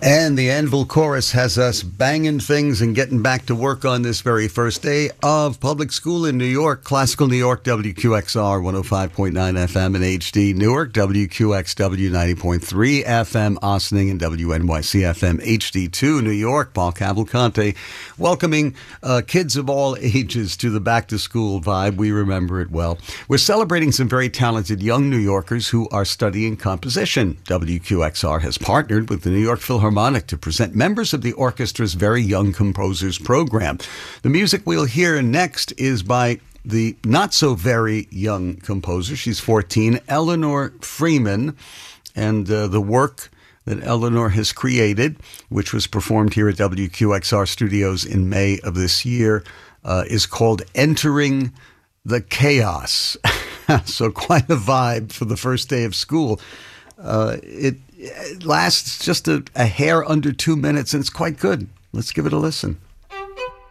And the Anvil Chorus has us banging things and getting back to work on this very first day of public school in New York. Classical New York, WQXR 105.9 FM in HD. Newark, WQXW 90.3 FM. Ossining and WNYC FM HD2. New York, Paul Cavalcante welcoming kids of all ages to the back-to-school vibe. We remember it well. We're celebrating some very talented young New Yorkers who are studying composition. WQXR has partnered with the New York Philharmonic to present members of the orchestra's Very Young Composers program. The music we'll hear next is by the not-so-very young composer. She's 14, Eleanor Freeman, and the work that Eleanor has created, which was performed here at WQXR Studios in May of this year, is called Entering the Chaos. So quite a vibe for the first day of school. It lasts just a hair under 2 minutes, and it's quite good. Let's give it a listen.